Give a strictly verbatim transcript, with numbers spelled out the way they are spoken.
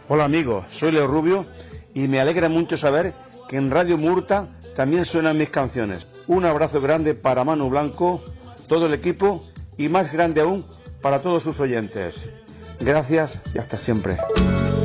Hola amigos, soy Leo Rubio y me alegra mucho saber que en Radio Murta también suenan mis canciones. Un abrazo grande para Manu Blanco, todo el equipo y más grande aún para todos sus oyentes. Gracias y hasta siempre.